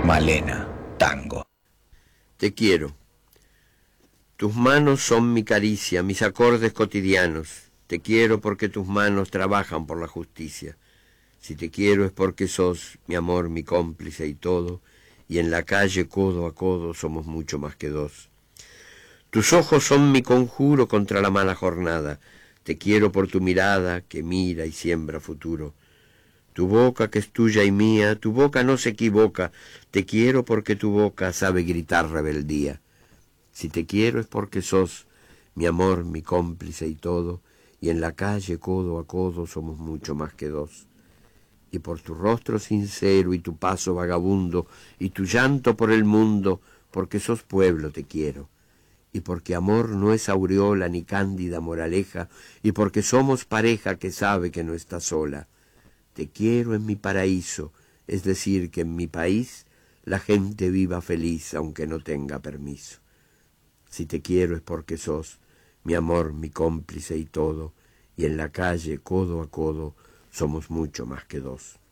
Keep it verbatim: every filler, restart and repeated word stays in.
Malena, tango. Te quiero. Tus manos son mi caricia, mis acordes cotidianos. Te quiero porque tus manos trabajan por la justicia. Si te quiero es porque sos mi amor, mi cómplice y todo, y en la calle codo a codo somos mucho más que dos. Tus ojos son mi conjuro contra la mala jornada. Te quiero por tu mirada que mira y siembra futuro. Tu boca que es tuya y mía, tu boca no se equivoca. Te quiero porque tu boca sabe gritar rebeldía. Si te quiero es porque sos mi amor, mi cómplice y todo, y en la calle codo a codo somos mucho más que dos. Y por tu rostro sincero y tu paso vagabundo, y tu llanto por el mundo, porque sos pueblo te quiero. Y porque amor no es aureola ni cándida moraleja, y porque somos pareja que sabe que no está sola. Te quiero en mi paraíso, es decir, que en mi país la gente viva feliz aunque no tenga permiso. Si te quiero es porque sos mi amor, mi cómplice y todo, y en la calle, codo a codo, somos mucho más que dos.